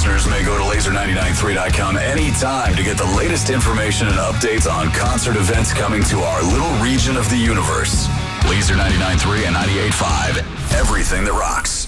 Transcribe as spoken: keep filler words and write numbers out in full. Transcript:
listeners may go to laser nine nine three dot com anytime to get the latest information and updates on concert events coming to our little region of the universe. Laser ninety-nine point three and ninety-eight point five, everything that rocks.